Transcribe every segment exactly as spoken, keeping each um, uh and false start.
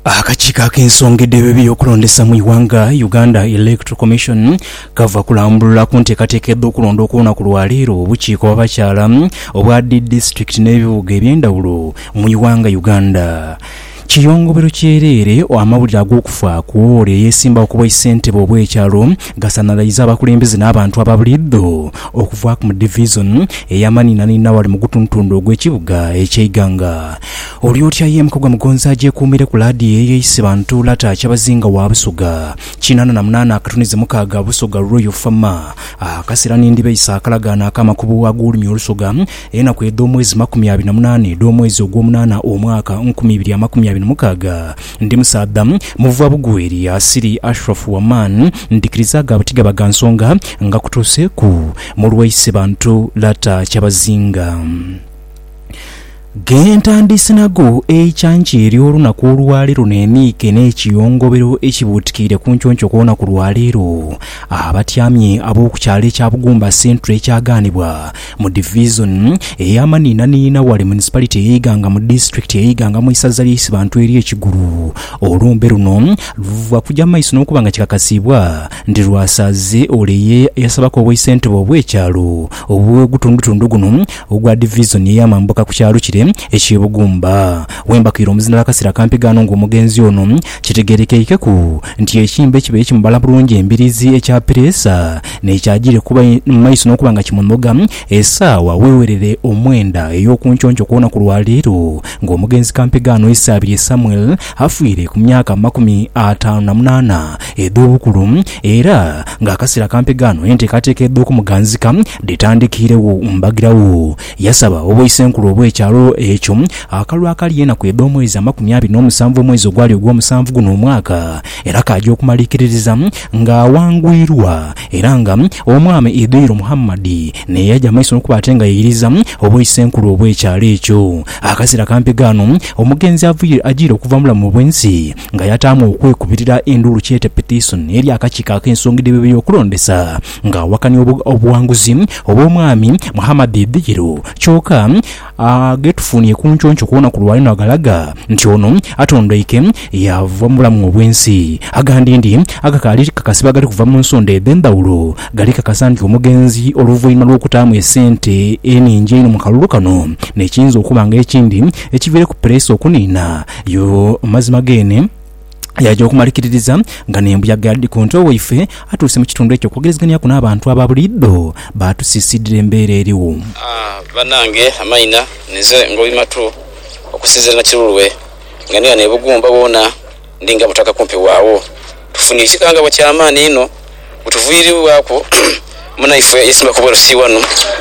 Akakiiko ak'ensonga ebyokulondesa mu Iwanga Uganda Electoral Commission kava kulambulula ku nteekateeka okulonda okuwona ku lwaleero obukiiko bw'abakyala obwa D district n'ebibuga eby'endawulo mu Iwanga Uganda. Kiyongobero kyerere amawulire ag'okufa kuwole yesimba okuba ssentebe obw'ekyalo gasanalayiza abakulembeze n'abantu ababuliddo okuva ku division ey'amaninanina wali mu gutuntundu ogw'ekibuga eky'Iganga. Oli otya ye mukogwa mugonza agyekuumire ku laadiyo eyeyise bantu lata kyabazinga wa Busoga kinana na munana akatunize mukaaga Busoga Royal Farmer akasera n'indi beeyisa akalagaana ak'amakubo ag'olulimi olusoga enaku ed'omwezi makumi abiri na munana ed'omwezi ogw'omunaana omwaka nkumi ibiri amakumi abiri mukaaga. Ndi musaadha muva bugweri asiri Ashraf Waman ndikiriza gabutiga bagansonga nga kutuse ku mulwaise bantu lata kyabazinga. Gentandise nago ekyanki ery'olunaku olwaleero n'emiike n'ekiyongobero ekibuutikire ku nkyonco kwona ku lwaleero abatyamye ab'okukyalo ekya Bugumba Central ekyagaanibwa mu division ey'amaninanina wali municipality ey'Iganga mu district ey'Iganga mu isaza ly'isi bantu eri ekigulu. Olumbe luno luva kujja maiso n'okuba nga kikakasibwa ndi lwasaze oleye yasabako obw'essentebe obw'ekyalo obw'ogutundutundu guno ogwa division ey'amambuka ku kyalo kire ekyebugumba wembakira omuzina lakasira kampigano ng'omugenzi ono kitegerekeke ku nti ekimbe kibe ekimubala bulungi embirizi ekya presa n'ekyagire kuba maiso n'okuba nga kimunoga esaawa wewerere omwenda ey'okunkyonco kwona ku lwaleero ng'omugenzi kampigano Isaabire Samuel afiire ku myaka makumi ataano na munana ed'obukulu era ng'akasira kampigano enteekateeka ed'okumuganzika litandikirewo mbagirawo. Yasaba obw'eisenkulu obw'ekyalo ekyo akalwa akali enaku ed'omwezi amakumi abiri n'omusanvu omwezi ogwali ogw'omusanvu guno omwaka era kajja okumalikiririza ng'awangwirwa era nga omwami Idris Muhammad ne yajja maiso n'okuba ate nga yeyiriza obw'eisenkulu obw'ekyalo ekyo. Akasira kampigano omugenzi agiire okuva mulamu bw'ensi nga yataamu okwekubirira endulu kyete petition eri akakiiko ak'ensonga ebyokulondesa ng'awakanya obuwanguzi obw'omwami Muhammad Idris kyokka agetufunye ku nkyonco kwona ku lwaleero agalaga nti ono atondoike yava mulamu obw'ensi. Agandi ndi agakaali kakasiba gali kuva mu nsonda ed'endawulo gali kakasa nti omugenzi oluvannyuma lw'okutaamu essente eningi eno mu kalulu kano n'ekiyinza okuba nga ekindi ekiviire ku puresi okuniina yo mazima geene yajja okumalikiririza nga n'embuya gaddi konto waife atuuse mu kitundu ekyo okwogerezeganya ku n'abantu ababuliddo baatusiisidira embeera eriwo. Banange amaina nize ngobimatu okusizira na kirulwe nga niyo ne Bugumba bona ndinga butaka kumpi waawo tufuni kikanga bakyamaani ino butuviiriwako muna ife yesimba kubwero si wano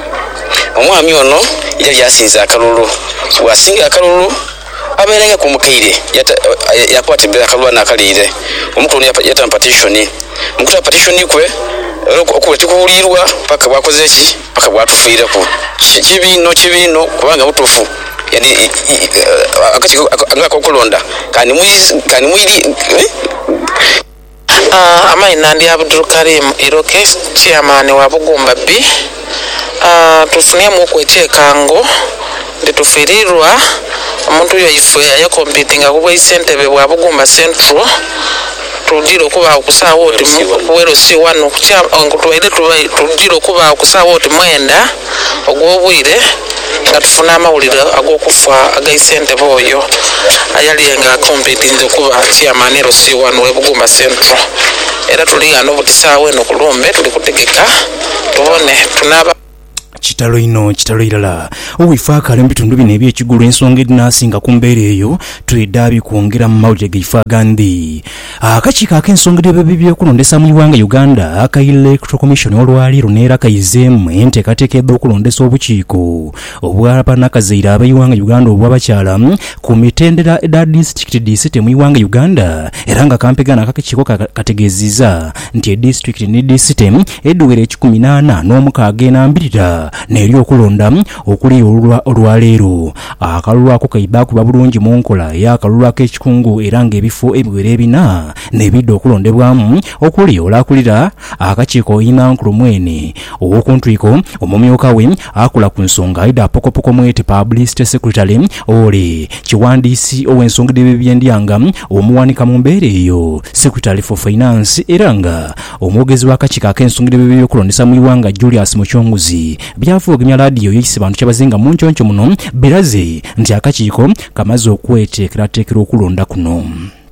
omwami ono yali yasinza akalulu wasinga akalulu abeerenge ku mukaire yakwata embera akalulu n'akaliire omuntu ono yata petition mukuta petition kwe okuba tekuwulirwa paka bwakoze eki paka bwatufiireko kibino kibino kubanga butuufu yani akakiiko akakulonda kani kani mwiri Uh, amaina ndi Abdul Karim Iroke chairman wa Bugumba B. Uh, tufunie muku echekango ndi tufirirwa omuntu yoife yakompitinga kubwa isentebe bwa Bugumba Central tudiro kuba okusawo oti kuwero si wano kucha ngutwaide tudiro kuba okusawo oti mwenda ogwobwire katufuna amawulire ag'okufa agaisente boyo ayalinga competing kuba chairman ero si wano we Bugumba Central era tuliga no butisawe no kulumbe tuli kutegeka tubone tunaba kitalo ino kitalo irala owifaaka ali mbitundu bino ebyekigulu ensonga edinasinga ku mbeera eyo twedabi kwongera mu mawulire gaifa gandi. Akakiiko ak'ensonga ebyokulondesa mu Iwanga Uganda aka Electoral Commission olwaleero neera kayizeemu enteekateeka ed'okulondesa obukiiko obw'abanakazaire ab'Iwanga Uganda obw'abakyala ku mitendera eda district disite mu Iwanga Uganda era nga kampigana akakiiko kategeezizza nti edistrict ne disite edduwera ekikumi n'ana n'omukaaga enambirira n'eryokulonda okuli olwaleero. Akalulu ako kaiba kuba bulungi mu nkola y'akalulu ak'ekikungu era ng'ebifo ebiwera ebina n'ebidde okulondebwamu okuli olaakulira akakiiko Inankulu Mwene ow'okuntwiko omumyuka we akola ku nsonga Aida Pokopoko Mwete Publicity Secretary ole kiwandiisi ow'ensonga y'ebyendyanga omuwanika mu mbeera eyo Secretary for Finance era nga omwogezi w'akakiiko ak'ensonga y'ebyokulondesa mu Iwanga Julius Muchonguzi byavuuganya laadiyo y'ekisi bantu kyabazinga mu nkyoncho muno beraze nti akakiiko kamaze okweteekerateekera okulonda kuno.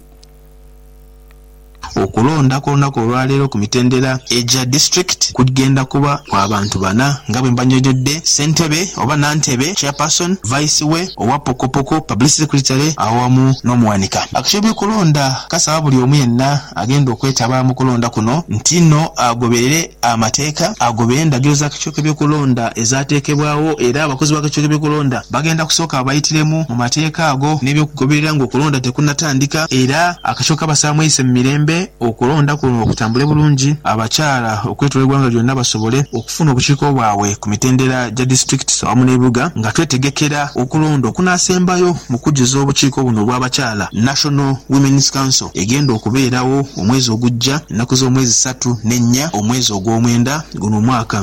Okulonda kolunaku olwaleero ku mitendera eja district kugenda kuba kwa abantu bana nga bwe mbanyonyodde Ssentebe oba Nantebe chairperson vice we owa Pokopoko publicity secretary awamu n'omuwanika. Akakiiko k'okulonda kasaba buli omu yenna agenda okwetaba mu kulonda kuno nti nno agoberere amateeka agobere endagiro z'akakiiko k'okulonda ezaateekebwawo era abakozi b'akakiiko k'okulonda bagenda kusooka abayitiremu mu mateeka ago n'ebyokugoberera ng'okulonda tekunnatandika era akakiiko kabasaamu eyise mu mirembe okulonda kuno okutambule bulungi abakyala okwetoola eggwanga lyonna basobole okufuna obukiiko bwabwe ku mitendera gya district awamu n'ebibuga nga twetegekera okulonda okunaasembayo mu kujjuza obukiiko buno obw'abakyala. National Women's Council egenda okubeerawo omwezi ogujja ennaku z'omwezi ssatu n'ennya omwezi ogw'omwenda guno omwaka.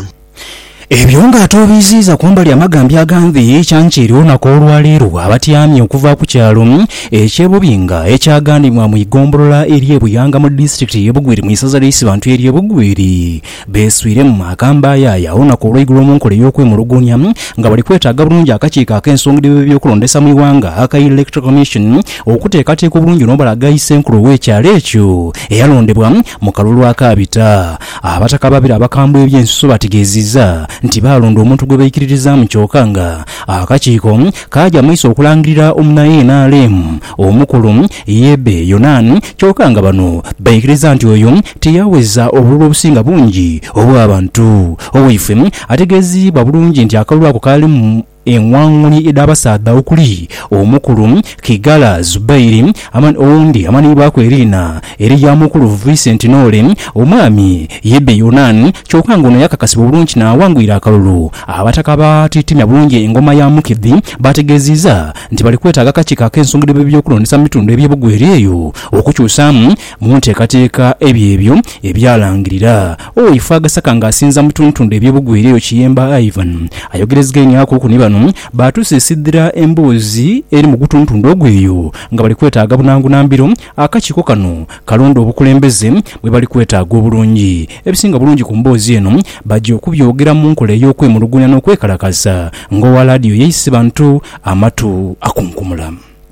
Ebyo ng'ate obiziiza kumbali amagambo agambye ekyankyeri olunaku olwaleero abatyamye okuva ku kyalo ekyebubinga ekyagandibwa mu igombolola eri e Buyanga mu disitulikiti y'e Bugwiri mu isaza ly'Isi Bantu eri e Bugwiri beeswire mu akambayaaya olunaku olw'eigulu mu nkola ey'okwemulugunya nga bali kwetaaga bulungi akakiiko ak'ensonga y'ebyokulondesa mu Iwanga aka Electoral Commission okuteekateeka obulungi n'obalaga Isenkulu w'ekyalo ekyo eyalondebwa mu kalulu akaabita. Abataka babiri abakambwe eby'ensuso bategeezizza nti balonda omuntu gwe bayikiririza mu kyokka nga akakiiko kajja maiso okulangirira omunaye N R M omukulu Yebe Yonan kyokka nga bano bayikiriza nti oyo teyaweza obululu obusinga bungi obw'abantu. Owaife ategeezibwa bulungi nti akalulu ako kali mu enwanguli ed'abasaadha okuli omukulu Kigala Zubairi amani oundi amanibwa kwerina eri ya mukulu Vincent Nole omwami Yebe Yonan kyokka ngono yakakasibwa bulungi n'awangwira akalulu. Abataka batitimya bulungi engoma ya Mukidhi bategeeziza nti bali kwetaaga akakiiko ak'ensonga y'ebyokulondesa mu bitundu eby'Ebugwiri eyo okukyusamu mu nteekateeka ebyo ebyo ebyalangirira. Owaife Agasaka ng'asinza mu tuntundu eby'Ebugwiri eyo Kiyemba Ivan ayogerezeganyako ku nibano batusisidira emboozi eri mu gutuntundu ogweyo nga bali kwetaaga bunangu nambiro akakiiko kano kalonda obukulembeze bwe bali kwetaaga obulungi. Ebisinga bulungi ku mboozi eno bajja okubyogera mu nkola ey'okwemulugunya n'okwekalakasa ng'owa laadiyo y'Isi Bantu amatu akunkumula.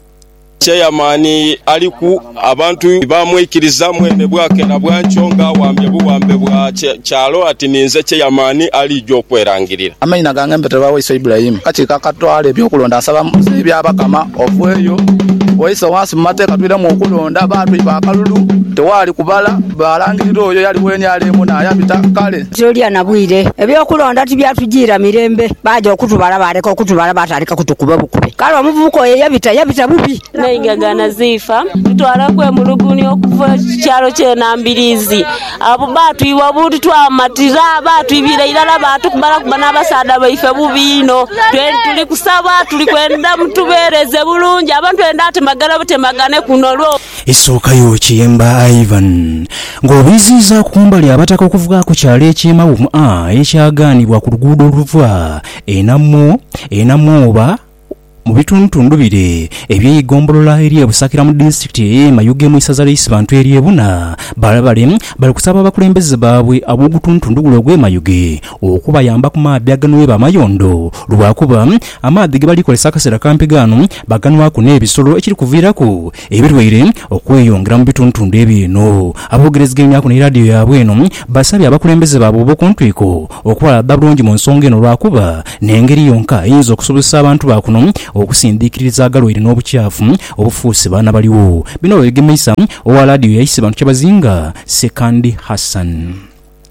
Chairman aliku abantu bamwikiriza mweme bwake na bwanchonga wambye buwambe bwa kyalo ati ninze chairman alijo kwerangirira. Amaina gange mbete bawe Isa Ibrahim kati kakatwale byokulonda asaba byabakama ofweyo oisa wansi mateka twira mu kulonda bantu bakalulu tewali kubala balangirira oyo yali weni alemu na yabita kale Julia nabwire ebyokulonda tibyatugira mirembe baje okutubala baleka okutubala batalika kutukuba bukube kale omuvuko ye yabita yabita bubi Naigagana zifa tutwara kwe muluguni okuva kyalo kye nambirizi abo batu iwabuti twamatira batu ibira ilala batu kubala kubana abasada baife bubino tuli kusaba tuli kwenda mutubereze bulungi abantu enda ati magana bute magane kunolwo Isooka yo Kiyemba Ivan ng'obiziiza kumbali abataka okuvuga ku kyalo eky'Emawumu a ekyaganibwa ku luguudo oluva enammo enammoba mu bitundu bire ebyeyigombolola eri e Busakira mu district e Mayuge mu isaza ly'Isi Bantu eri e Buna balabale bali kusaba abakulembeze baabwe ab'ogutuntundu gulo gw'e Mayuge okubayamba ku maaddi aganuwe bamayondo lwakuba amaaddi ge balikolesa akaseera kampi gano baganwako n'ebisolo ekiri kuviirako ebirwaire okweyongera mu bituntundu ebyo. Abogerezeganyako ne radio yaabwe eno basabye abakulembeze baabwe ob'okuntwiko okubalabba bulungi mu nsonga eno lwakuba n'engeri yonka eyinza okusobozesa abantu baakuno okusindiikiriza agalwaire n'obukyafu obufuuse baana baliwo. Bino wegemesa owa laadiyo y'Isi Bantu kyabazinga Sekandi Hassan.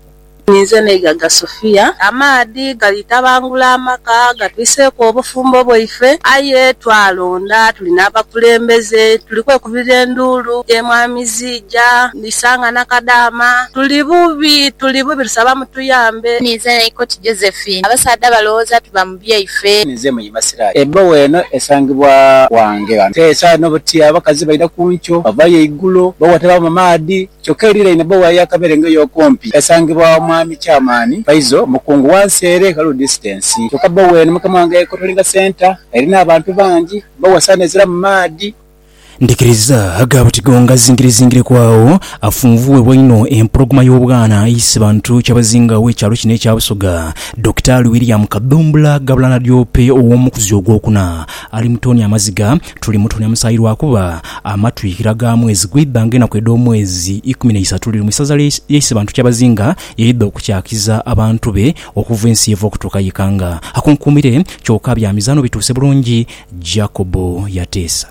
Nize Negaga Sofia. Amadi galitabangula amaka gatwiseeko obufumbo bwaife aye twalonda tulina abakulembeze tulikwe kubira endulu emwami Zijja Nisanga Nakadama tuli bubi tuli bubi tusaba mutuyambe. Nize Ikoti Josephine abasaadde balowooza tuba mu byaife. Nize Muyimasirai ebbowa eno esangibwa wange bantu teesa nobuti abakazi balina kuncho bavayo iggulo bawataba mu maadi kyokka erira ine bowa yakaberenga yokumpi esangibwa mwami Chamani Paizo mukungu wanseere kalu distance kyokka bowa eno mukama wange ekotolinga center erina abantu bangi bawasanezera mu maadi. Ndikiriza agabutigonga zingire zingire kwawo afunvuwe bwaino empologoma y'obwana ayise bantu kyabazinga w'ekyalo kino ekyabusoga. Doctor William Kadumbula gabulana dyope ow'omukuzi ogwokuna ali mutoni amaziga tuli mutoni amusayirwa kuba amatwikira ga mwezi gw'ebbanga enakwedda omwezi ikumi na isatu liri mu isaza ly'ayise bantu kyabazinga yayidde okukyakiza abantu be okuva ensi eva okutuuka yikanga akunkumire kyokka bya mizaano bituuse bulungi. Jacobo Yateesa.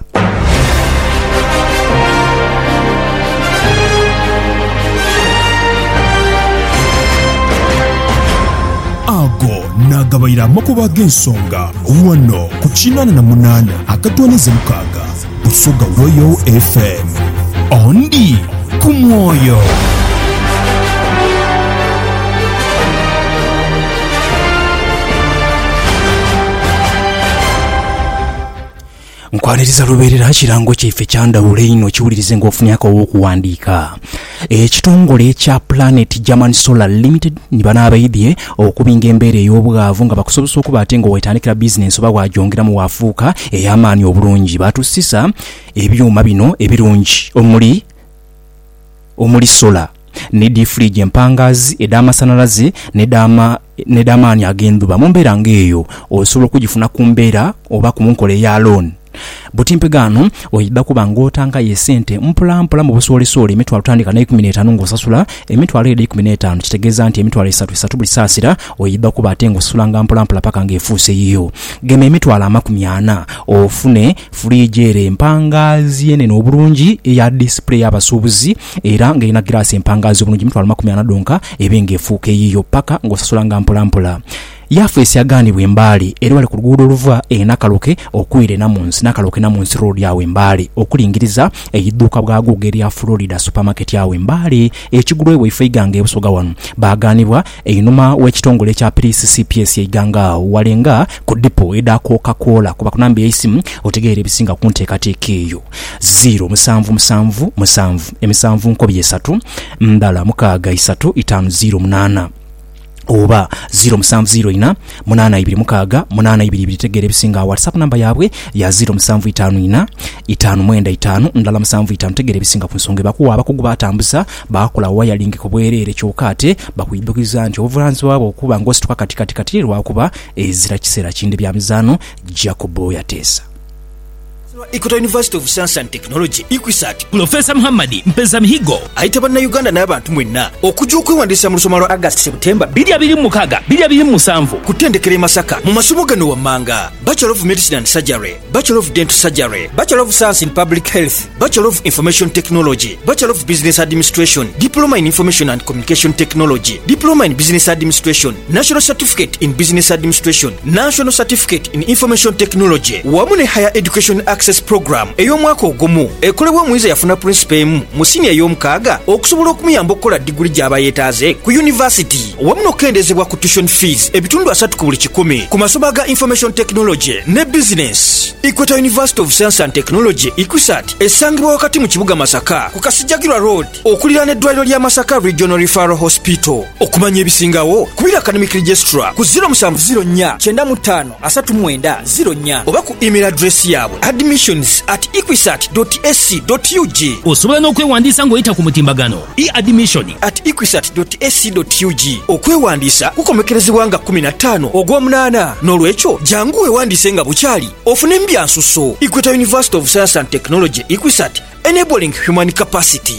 Ago nagabayira makuba g'ensonga wano ku kinana na munana akatwanize mukaga Busoga Royal F M ondi ku mwoyo. Nkwaniriza luberera kirango kyaife kyandawule ino kiwulirize ng'ofunyako ow'okuwandiika. Ekitongole ekya Planet German Solar Limited nibana abaidye okubinga embeera ey'obwavu nga bakusobose okuba ate ng'owetandikira bizinensi oba wajongera mu wafuuka ey'amaanyi obulungi. Batusisa ebyuma bino ebirungi omuli omuli solar ne deep fridge empangazi ed'amasanalaze nedama nedamaanyi ag'enduba mu mbeera ng'eyo osobola okugifuna ku mbeera oba ku munkola eya loan. Butimpegano oyidda kuba ng'otanga yesente mpolampola mu busoolesole emitwalo tandika na ikumi n'etaano ng'osasula emitwalo eda ikumi n'etaano kitegeeza nti emitwalo esatu esatu buli saasira oyidda kuba ate ng'osasulanga mpolampola paka ng'efuuse yiyo. Gema emitwalo amakumi ana ofune fridge ere empangazi enene obulungi eya display y'abasuubuzi era ng'erina giraasi empangazi obulungi emitwalo amakumi ana donka ebe ng'efuuka yiyo paka ng'osasulanga mpolampola. Yafeesi yaganibwa embaali eri wali ku luguudo oluva e Nakaloke okwire Namunsi Nakaloke Namunsi road yawe embaali okulingiriza edduuka bwa Google erya Florida supermarket yawe embaali ekigulwe wifi gange ebusoga wano baganibwa einuma w'ekitongole ekya Police C P S iganga walenga ku depo eda Coca-Cola kuba kunambi y'esimu otegeera ebisinga ku nteekateeka eyo zero musanvu musanvu musanvu emisanvu nkobi esatu ndala mukaaga isatu itaano zero munana oba zero musanvu zero ina munana ibiri mukaaga munana ibiri ibiri tegeera ebisinga. WhatsApp namba yaabwe ya zero musanvu itaano ina itaano mwenda itaano ndala musanvu itaano tegeera ebisinga ku nsonga bakuwa abakugu batambuza bakola wiring ku bwereere kyokka ate bakuyiddukiza nti obuvunaanyizibwa bwabwe okuba ng'osituka kati kati kati lwakuba ezira kiseera kindi bya mizaano. Jacobo Yateesa. Equator University of Science and Technology Equisat Professor Muhammad Mpeza Mihigo aita banna Uganda n'abantu mwenna okujja okwewandisa mu lusoma lwa August September bbiri abiri mu mukaaga bbiri abiri mu musanvu kutendekera e Masaka mu masomo gano wammanga Bachelor of Medicine and Surgery, Bachelor of Dental Surgery, Bachelor of Science in Public Health, Bachelor of Information Technology, Bachelor of Business Administration, Diploma in Information and Communication Technology, Diploma in Business Administration, National Certificate in Business Administration, National Certificate in Information Technology wamu ne Higher Education Access Program ey'omwaka ogumu ekolebwa muyizi yafuna principal emu mu senior y'omukaaga okusobola okumuyamba okukola diguli gy'aba yeetaaze ku university wamu n'okukendezebwa ku tuition fees ebitundu asatu ku buli kikumi ku masomo ga Information Technology ne Business. Equator University of Science and Technology Equisat esangibwa wakati mu kibuga Masaka ku Kasijjagirwa Road okuliraana eddwaliro lya Masaka Regional Referral Hospital. Okumanya ebisingawo kubira academic registrar ku zero musanvu zero nnya kyenda mu ttaano asatu mu mwenda zero nnya oba ku email address yaabwe admissions at equisat dot a c dot u g. Osobola n'okwewandiisa ng'oyita ku mutimbagano e-admission at equisat dot a c dot u g. Okwewandiisa kukomekerezebwa nga kumi na ttaano ogw'omunaana n'olwekyo jangu weewandiise nga bukyali ofune mbyansuso. Equator University of Science and Technology Equisat enabling human capacity.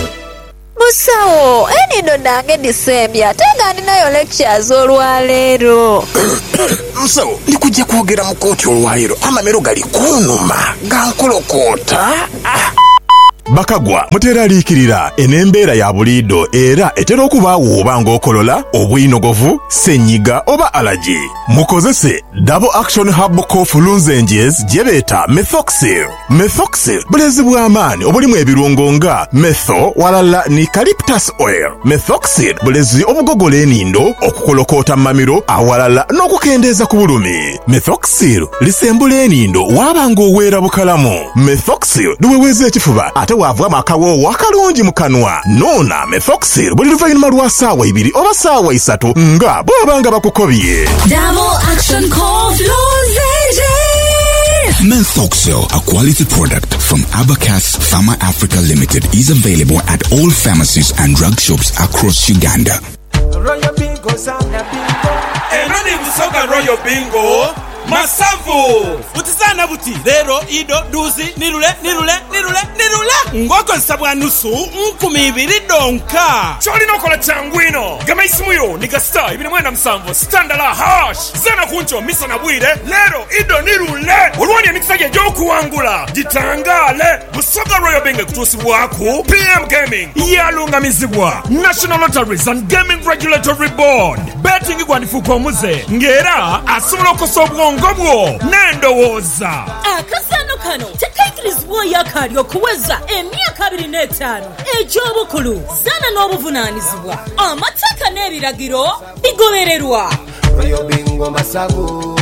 Musawo enido nange disembya ate nga ndinayo lectures olwaleero. Musawo ndikujja kwogera mu kooti olwaleero amamero gali kunuma gankolokota. bakagwa muteraliikirira enembeera ya buliido era etera okubaawo oba ng'okolola obuyinogovu senyiga oba alaji mukozese double action hub cough lozenges gye beeta methoxil. Methoxil bulezi bw'amaanyi obulimu ebirungo nga metho walala ni eucalyptus oil. Methoxil bulezi obugogola enindo okukolokoota mamiro awalala n'okukendeeza ku bulumi. Methoxil lisembula enindo waaba ng'oweera bukalamu. Methoxil luweweeza ekifuba ate waavwamu akawoowo akalungi mu kanwa. Noona Methoxil buli luvannyuma lwa ssaawa ibiri oba ssaawa isatu nga bw'oba nga bakukobye. Double action cough lozenges. Methoxil, a quality product from Abacus Pharma Africa Limited, is available at all pharmacies and drug shops across Uganda. Royal Bingo, Sana Bingo. Enani busoga Royal Bingo. Masavu utizana buti lero ido duzi nirule nirule nirule nirule ngoko nsabwa nusu nkumi ibiri donka choli nokola changwino gama isimuyo nika star ibiri mwenda msamvu standala hash zana kuncho misa na bwire lero ido nirule ulwani ya nikisage joku wangula jitangale busoga Royal Bingo kutusi waku P M Gaming yalunga mizibwa National Lotteries and Gaming Regulatory Board betting igwanifu kwa muze ngera asumulo kosobwa ngobwo nendowoza akasano kano tekaikirizibwa yakali okuweza emyaka abiri n'etaano egy'obukulu zana n'obuvunaanyizibwa amateeka n'ebiragiro bigobererwa. Royal Bingo Masago.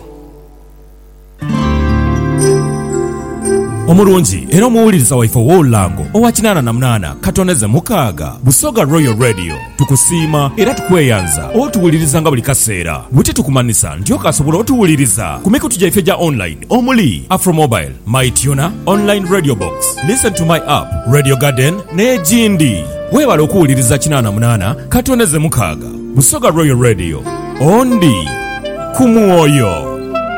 omulungi era omuwuliriza waife w'olulango owa kinaana na munaana katoneze mukaaga Busoga Royal Radio tukusiima era tukweyanza otuwuliriza nga buli kaseera bwe tukumanisa nti okasobola otuwuliriza ku mikutu gyaife gya online omuli Afromobile, MyTuner, Online Radio Box, Listen to My App, Radio Garden n'egindi. Weewala okuwuliriza kinaana na munaana katoneze mukaaga Busoga Royal Radio ondi ku mwoyo.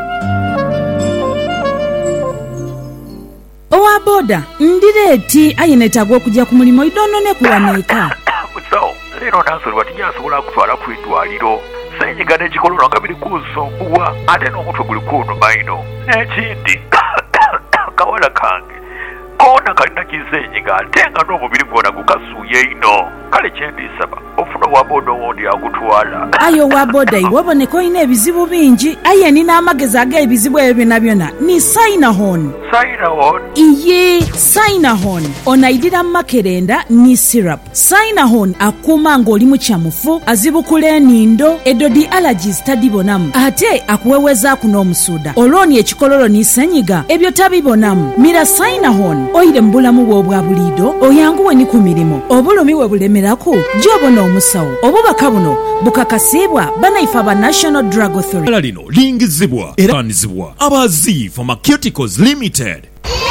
Owa boda ndireeti ayinetagwa okujja ku mulimu idonone kuwaneeka musawo leero nansolwa tinyasobola kutwala ku eddwaliro senyiga n'ekikololo nga biri kunsumbuwa ate n'omutwe guli kunnuma ino n'ekindi kawala kange koona kalina kisenyiga ate nga n'omubiri gwona gukasuuye ino kale kyendisaba ofuna owa boda owondi agutwala. ayo owa boda iwe oboneka olina ebizibu bingi aye nina amagezi ag'ebizibu ebyo byonna byonna ni Sinahon. Sinahon? iye Sinahon onaidira makerenda ni syrup. Sinahon akuuma ng'oli mu kyamufu azibukula enindo edodi allergies tadibonamu ate akuwewezaako n'omusuuda olwoni ekikololo ni senyiga ebyo tabibonamu. Mira Sinahon oyire mu bulamu bwo obwa buliido oyanguwe ni ku mirimu obulumi we bulemerako gy'obona omusawo obubaka buno bukakasibwa banaifa ba National Drug Authority. Era lino lingizibwa era banizibwa Abazi Pharmaceuticals Limited.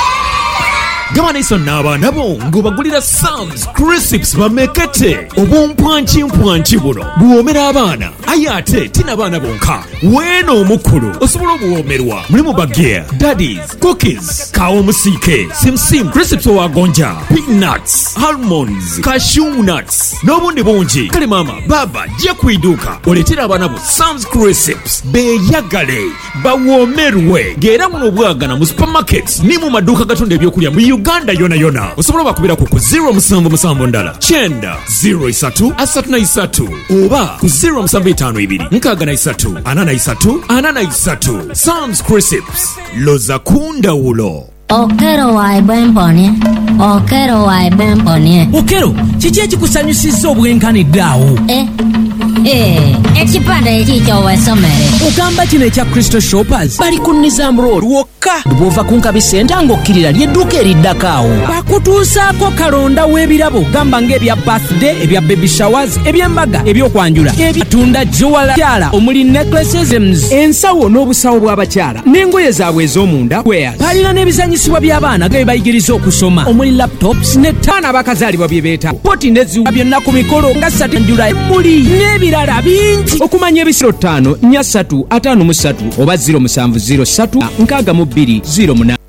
Gabana iso n'abaana bo ng'obagulira Sam's Crisps bamekete obumpwanki mpwanki buno buwomera abaana aye ate tina baana bonka weeno omukulu osobola obuwomerwa mulimu bagear daddies cookies kawo omusiike simsim Crisps owagonja peanuts almonds cashew nuts n'obundi bungi. Kale maama baba jja ku iduuka oleetera abaana bo Sam's Crisps beeyagale bawomerwe ng'era muno obwagana mu supermarkets ni mu maduuka gatunda ebyokulya mu Uganda yona yona. Osobola bakubira ku zero musanvu musanvu ndala kyenda zero isatu asatu na isatu oba ku zero musanvu itaano ibiri nkaaga na isatu ana na isatu ana na isatu. Sam's Crisps loza kundawulo. Okero waibwe mponie Okero waibwe mponie Okero kiki ekikusanyusizza obwenkanidde awo? Eh Eh, ekipande ekikyo wesomere. Ogamba kino ekya Crystal Shoppers bali ku Nizam Road wokka bw'ova ku Nkabi Center ng'okkirira ly'edduuka eriddakaawo. Bakutuusaako kalonda w'ebirabo gamba ng'ebya birthday, ebya baby showers, eby'embaga, ebyokwanjula, ebyatunda jewala kyala omuli necklaces, ensawo n'obusawo bw'abakyala n'engoye zaabwe ez'omunda wear. Balina n'ebizanyisibwa by'abaana ge bayigiriza okusoma omuli laptops n'ettaana abakazaalibwa bye beetaaga. Poti n'eziwa byonna ku mikolo nga ssatu July muli n'ebirala bingi. Okumanya ebisiro ttaano nnya ssatu ataano mu ssatu oba zero musanvu zero ssatu nkaaga mu bbiri zero munaana.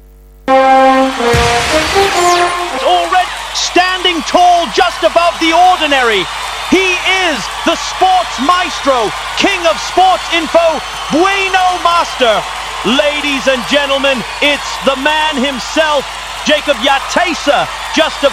Already standing tall just above the ordinary. He is the sports maestro, king of sports info, Bueno Master. Ladies and gentlemen, it's the man himself, Jacob Yatesa just